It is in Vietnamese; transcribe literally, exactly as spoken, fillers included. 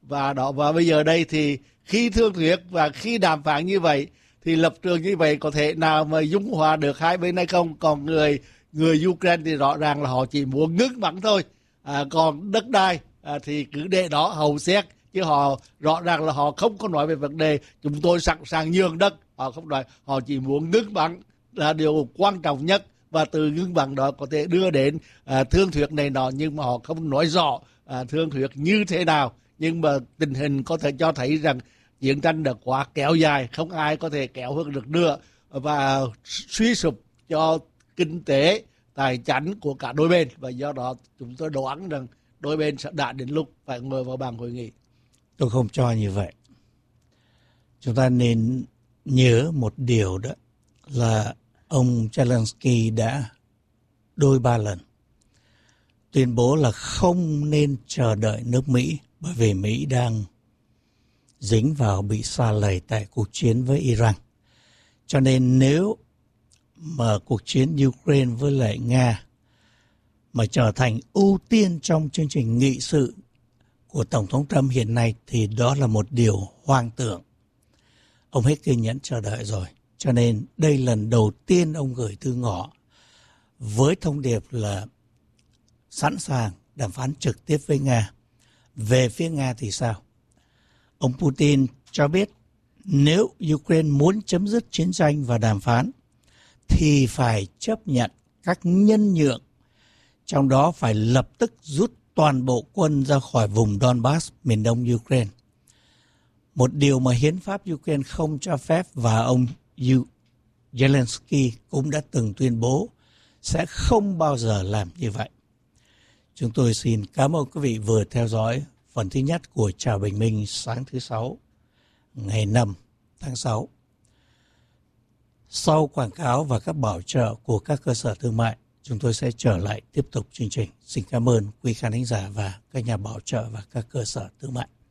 Và đó, và bây giờ đây thì khi thương thuyết và khi đàm phán như vậy thì lập trường như vậy có thể nào mà dung hòa được hai bên hay không? Còn người người Ukraine thì rõ ràng là họ chỉ muốn ngưng bắn thôi. À, còn đất đai à, thì cứ để đó hầu xét, chứ họ rõ ràng là họ không có nói về vấn đề chúng tôi sẵn sàng nhường đất. Họ không nói, họ chỉ muốn ngưng bắn là điều quan trọng nhất, và từ ngưng bắn đó có thể đưa đến à, thương thuyết này nọ, nhưng mà họ không nói rõ à, thương thuyết như thế nào. Nhưng mà tình hình có thể cho thấy rằng chiến tranh đã quá kéo dài, không ai có thể kéo hơn được nữa, và suy sụp cho kinh tế, tài chính của cả đôi bên. Và do đó chúng tôi đoán rằng đôi bên sẽ đã đến lúc phải ngồi vào bàn hội nghị. Tôi không cho như vậy. Chúng ta nên nhớ một điều, đó là ông Zelensky đã đôi ba lần tuyên bố là không nên chờ đợi nước Mỹ, bởi vì Mỹ đang dính vào bị sa lầy tại cuộc chiến với Iran. Cho nên nếu mà cuộc chiến Ukraine với lại Nga mà trở thành ưu tiên trong chương trình nghị sự của Tổng thống Trump hiện nay thì đó là một điều hoang tưởng. Ông hết kiên nhẫn chờ đợi rồi. Cho nên đây lần đầu tiên ông gửi thư ngỏ với thông điệp là sẵn sàng đàm phán trực tiếp với Nga. Về phía Nga thì sao? Ông Putin cho biết nếu Ukraine muốn chấm dứt chiến tranh và đàm phán thì phải chấp nhận các nhân nhượng, trong đó phải lập tức rút toàn bộ quân ra khỏi vùng Donbass, miền đông Ukraine. Một điều mà hiến pháp Ukraine không cho phép, và ông Zelensky cũng đã từng tuyên bố sẽ không bao giờ làm như vậy. Chúng tôi xin cảm ơn quý vị vừa theo dõi phần thứ nhất của Chào Bình Minh sáng thứ Sáu, ngày năm tháng sáu. Sau quảng cáo và các bảo trợ của các cơ sở thương mại, chúng tôi sẽ trở lại tiếp tục chương trình. Xin cảm ơn quý khán thính giả và các nhà bảo trợ và các cơ sở thương mại.